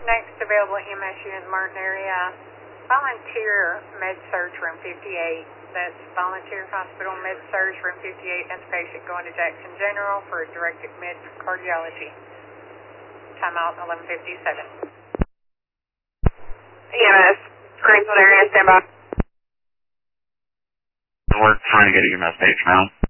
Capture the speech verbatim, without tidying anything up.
Next available E M S unit in the Martin area, volunteer med-surg room fifty-eight. That's volunteer hospital med-surg room fifty-eight. That's a patient going to Jackson General for a direct admit for cardiology. Timeout eleven fifty-seven. E M S, Greenfield area, stand by. We're trying to get a E M S page now.